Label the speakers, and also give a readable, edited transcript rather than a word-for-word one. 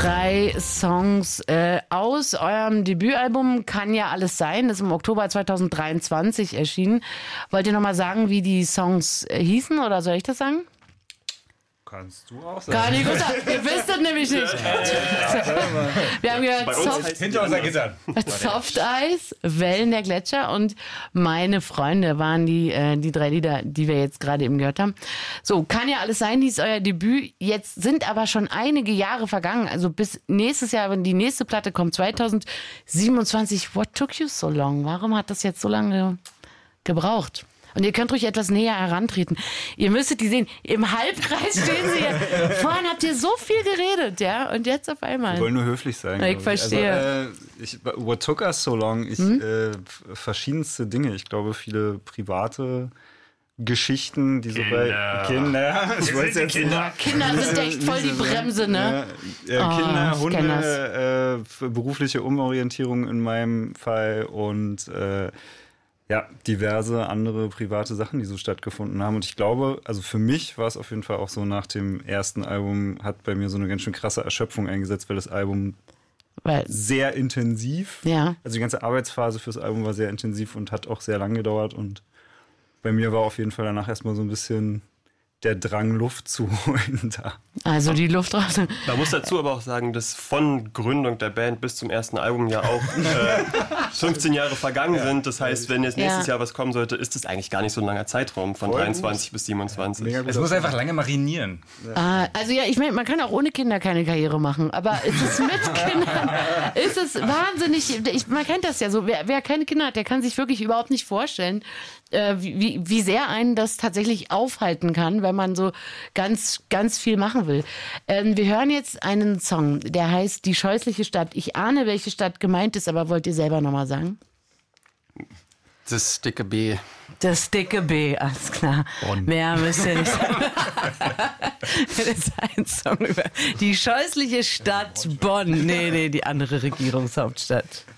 Speaker 1: 3 Songs aus eurem Debütalbum Kann ja alles sein. Das ist im Oktober 2023 erschienen. Wollt ihr nochmal sagen, wie die Songs hießen, oder soll ich das sagen?
Speaker 2: Kannst du auch sagen.
Speaker 1: Kann ich gut sagen. Ihr wisst es nämlich nicht. Wir haben gehört
Speaker 2: hinter unser Gitter.
Speaker 1: Soft Eis, Wellen der Gletscher und Meine Freunde waren die 3 Lieder, die wir jetzt gerade eben gehört haben. So, Kann ja alles sein, hieß euer Debüt. Jetzt sind aber schon einige Jahre vergangen. Also bis nächstes Jahr, wenn die nächste Platte kommt, 2027. What took you so long? Warum hat das jetzt so lange gebraucht? Und ihr könnt ruhig etwas näher herantreten. Ihr müsstet die sehen. Im Halbkreis stehen sie hier. Vorhin habt ihr so viel geredet, ja? Und jetzt auf einmal.
Speaker 2: Wir wollen nur höflich sein.
Speaker 1: Ich verstehe.
Speaker 2: Also, what took us so long? Verschiedenste Dinge. Ich glaube, viele private Geschichten, die so bei Kinder.
Speaker 1: Kinder sind echt voll die Bremse, ne?
Speaker 2: Kinder, Hunde, berufliche Umorientierung in meinem Fall und diverse andere private Sachen, die so stattgefunden haben. Und ich glaube, also für mich war es auf jeden Fall auch so, nach dem ersten Album hat bei mir so eine ganz schön krasse Erschöpfung eingesetzt, weil das Album sehr intensiv, also die ganze Arbeitsphase fürs Album war sehr intensiv und hat auch sehr lang gedauert. Und bei mir war auf jeden Fall danach erstmal so ein bisschen der Drang, Luft zu holen da.
Speaker 1: Also die Luft raus.
Speaker 3: Man muss dazu aber auch sagen, dass von Gründung der Band bis zum ersten Album ja auch 15 Jahre vergangen sind. Das heißt, wenn jetzt nächstes Jahr was kommen sollte, ist das eigentlich gar nicht so ein langer Zeitraum von 23 bis 27.
Speaker 4: Es muss einfach lange marinieren.
Speaker 1: Also ich meine, man kann auch ohne Kinder keine Karriere machen, aber ist es mit Kindern, ist es wahnsinnig, man kennt das ja so, wer keine Kinder hat, der kann sich wirklich überhaupt nicht vorstellen, wie sehr einen das tatsächlich aufhalten kann, wenn man so ganz, ganz viel machen will. Wir hören jetzt einen Song, der heißt Die scheußliche Stadt. Ich ahne, welche Stadt gemeint ist, aber wollt ihr selber nochmal sagen?
Speaker 3: Das dicke B.
Speaker 1: Das dicke B, alles klar.
Speaker 2: Bonn.
Speaker 1: Mehr müsst ihr nicht sagen. Das ist ein Song über die scheußliche Stadt Bonn. Nee, die andere Regierungshauptstadt.